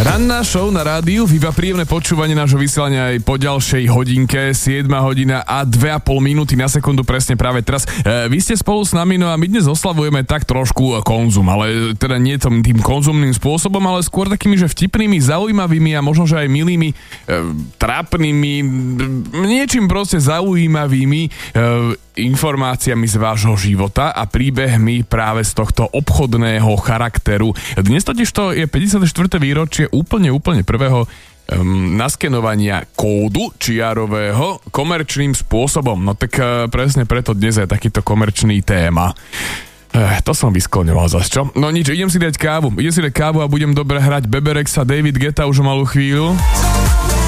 Ranná show na rádiu, Viva, príjemné počúvanie nášho vysielania aj po ďalšej hodinke, 7 hodina a 2,5 minúty na sekundu presne práve teraz. Vy ste spolu s nami, no a my dnes oslavujeme tak trošku konzum, ale teda nie tým konzumným spôsobom, ale skôr takými, že vtipnými, zaujímavými a možno, že aj milými, trápnymi, niečím proste zaujímavými informáciami z vášho života a príbehmi práve z tohto obchodného charakteru. Dnes totižto je 54. výročie úplne prvého naskenovania kódu čiarového komerčným spôsobom. No tak presne preto dnes je takýto komerčný téma. To som vyskloňoval zas, čo? No nič, idem si dať kávu a budem dobre hrať Beberexa, David Guetta už o malú chvíľu.